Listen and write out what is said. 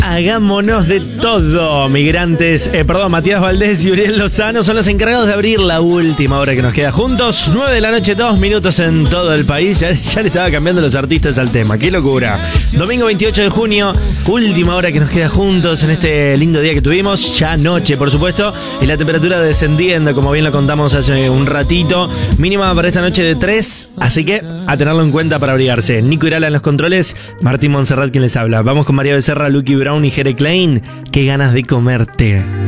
Hagámonos de todo. Matías Valdés y Uriel Lozano son los encargados de abrir la última hora que nos queda juntos. 9 de la noche, 2 minutos en todo el país. Ya le estaba cambiando los artistas al tema. ¡Qué locura! Domingo 28 de junio, última hora que nos queda juntos en este lindo día que tuvimos. Ya noche, por supuesto. Y la temperatura descendiendo, como bien lo contamos hace un ratito. Mínima para esta noche de 3. Así que a tenerlo en cuenta para abrigarse. Nico Irala en los controles. Martín Montserrat quien les habla. Vamos con María Becerra, Lucky Brown y Jere Klein. ¡Qué ganas de comerte!